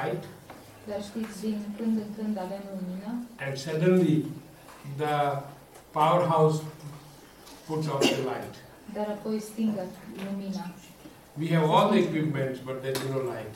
light. Dar știți, din când în când avem lumină And suddenly the powerhouse puts off the light. dar apoi stingă lumina. We have all the equipments, but there is no light.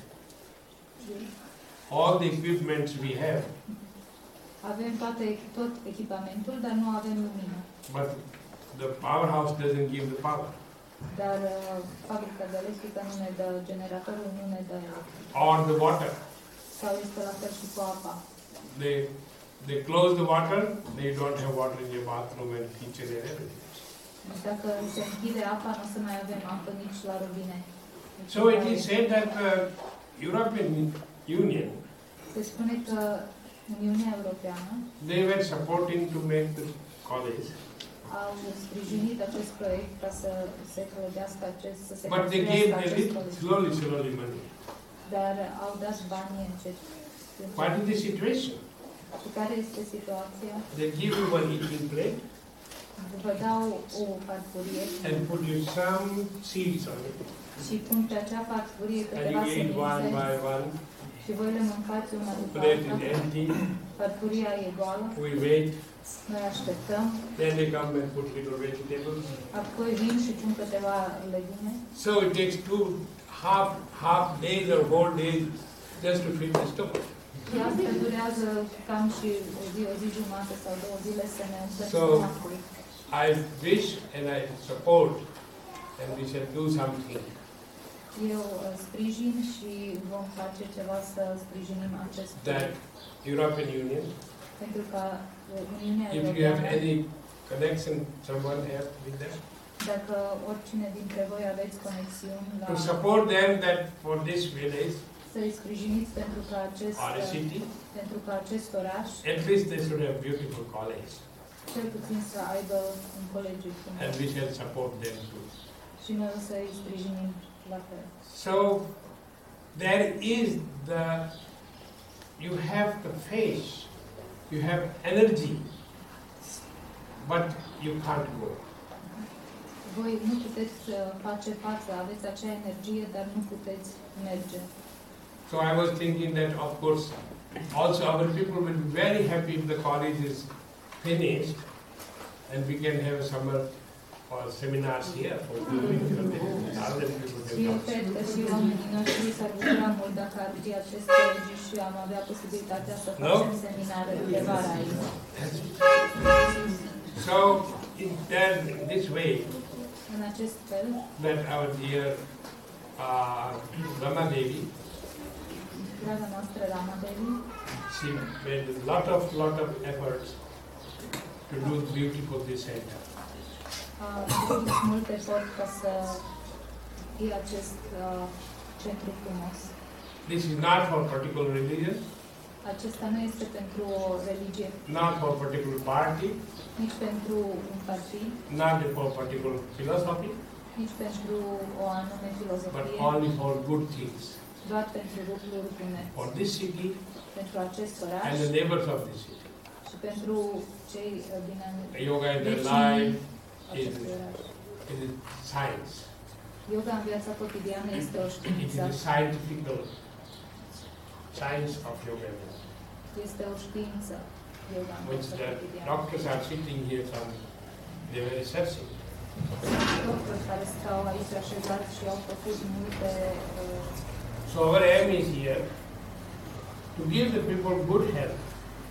All the equipments we have, Avem tot echipamentul, dar nu avem lumină. but the powerhouse doesn't give the power. Dar fabrica de electrică nu ne dă, generatorul nu ne dă electric. Or the water. Sau este la fel și cu apa. They close the water, they don't have water in your bathroom and kitchen and everything. Deci dacă se închide apa, nu o să mai avem apă nici la robine. So it is said that the European Union, Se spune că Uniunea Europeană they were supporting to make the college, au sprijinit acest proiect ca să se clădească acest, să se but they gave construiască acest very college. slowly money. Dar au dat banii încet. What is the situation? Și care este situația? They give you one eating plate Vă dau o farfurie and put you some seeds on it, și pun pe acea farfurie and câteva you eat one semințe by one. și voi le mâncați una după Plate is alta. empty. Farfuria e goală, We wait. noi așteptăm, Then they come and put little vegetables. apoi vin și pun câteva legume. So it takes half days or whole days just to feed the stomach. Și asta durează cam și o zi jumătate sau 2 zile să ne umplem So, stomacul. I wish and I support and we shall do something. Eu sprijin și vom face ceva să sprijinim acest That proiect. European Union, Pentru că Uniunea if you have Europeană, any connection, someone else with them, dacă oricine dintre voi aveți conexiuni to la support them that for this village să-i sprijiniți pentru că or a city, acest oraș, at least they should have beautiful college. cel puțin să aibă un colegiu And frumos. we shall support them too. Și noi o să-i sprijinim la fel. So there is you have the faith, you have energy, but you can't go. Voi nu puteți face față, aveți acea energie, dar nu puteți merge. So I was thinking that of course also our people will be very happy if the college is finished and we can have summer or seminars here for other people Și eu can come. cred că și oamenii noștri s-ar bucura mult dacă ar fi acest colegiu și am avea posibilitatea să facem seminare de vară aici. So in this way, În acest fel, that our dear Rama Devi, draga noastră Rama Devi, she made a lot of efforts to do beautiful this center. a făcut mult efort ca să fie acest centru frumos. This is not for particular religion, Acesta nu este pentru o religie, not for particular party, nici pentru un partid, not for particular philosophy, nici pentru o anume but filozofie, only for good things. doar pentru lucruri bune. For this city Pentru acest oraș and the neighbors of this city. și pentru cei din Yoga in their vecinii life acestui oraș. is science. Yoga în viața cotidiană este o It is știință, a scientific science of yoga. este o știință. Yoga în Which viața the cotidiană. doctors are sitting here, they were researching. Doctori care stau aici așezați și au făcut multe So our aim is here to give the people good health,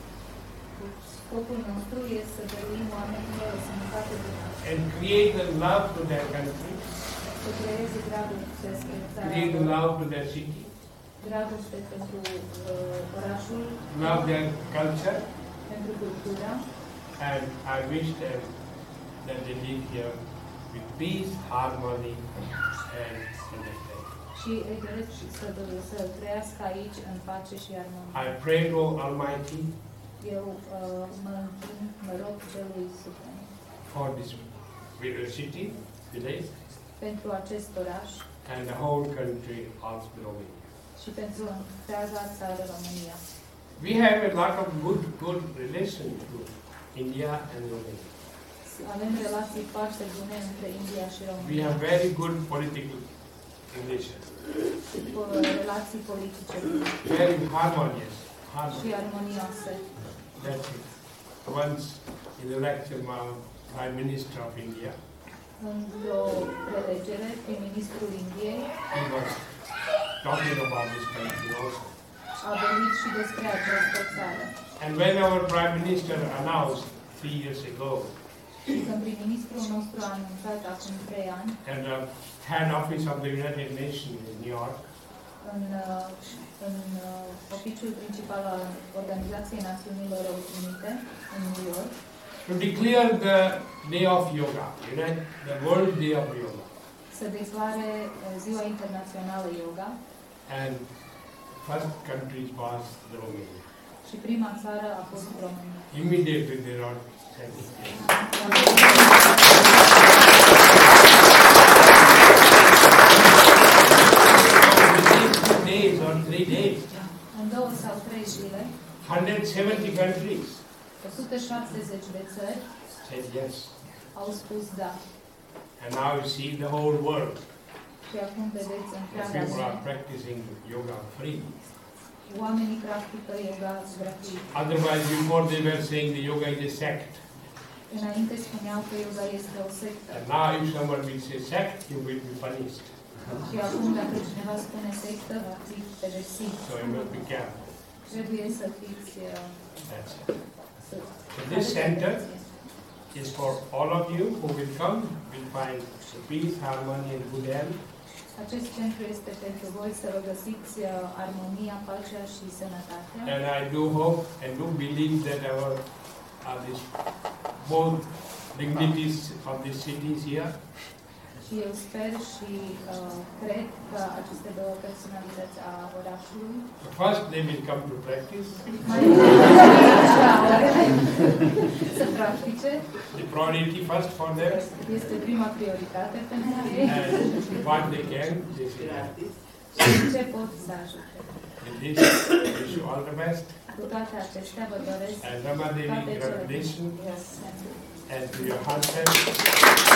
scopul nostru este să dăruim oamenilor o sănătate bună, and create the love to their country, să creeze dragoste spre țara create the lor, love to their city, dragoste pentru orașul, love their culture, pentru cultura and I wish them that they live here with peace, harmony, and understanding. și îi doresc și să trăiască aici în pace și armonie. I pray to Almighty Eu mă închin, mă rog celui suprem for this city, village, pentru acest oraș and the whole country of Romania. și pentru întreaga țară România. We have a lot of good relations with India and Romania. Avem relații foarte bune între India și We România. have very good political relation. Relații politice Very harmonious. și armonioase. That's it. Once in the lecture, my Prime Minister of India, Într-o prelegere, prim-ministrul Indiei he was talking about this country also. a vorbit și despre această țară. And when our Prime Minister announced 3 years ago, Și când prim-ministrul nostru a anunțat acum 3 ani, and the head office of the United Nations in New York, în oficiul principal al Organizației Națiunilor Unite, în New York, to declare the Day of Yoga, the World Day of Yoga. să declare Ziua Internațională Yoga, And first country was the Romania. și prima țară a fost România. Immediately they wrote thank you. Within 2 days or 3 days, În 2 sau 3 zile, 170 countries 170 de țări said yes. au spus da. And now you see the whole world. Și acum vedeți The întreaga people are lume, practicing yoga free. oamenii practică yoga gratuit. Otherwise, before they were saying the yoga is a sect. Înainte spuneau că yoga este o sectă. And now if someone will say sect, you will be punished. Și acum dacă cineva spune sectă, va fi pedepsit. So you must be careful. Trebuie să fiți That's it. să So this center is for all of you who will come, will find the peace, harmony and good health. Acest centru este pentru voi să vă găsiți armonia, pacea și sănătatea. And I do hope and do believe that our this both dignities of the cities here Și eu sper și cred că aceste două personalități a orașului first they will come to practice. mai întâi să practice. The priority first for them. Este prima prioritate pentru ei. And what they can, they say. Și ce pot să ajute. With this, I wish you all the best. Cu toate acestea vă doresc And Rama Devi, toate cele congratulations. bune. And to your husband.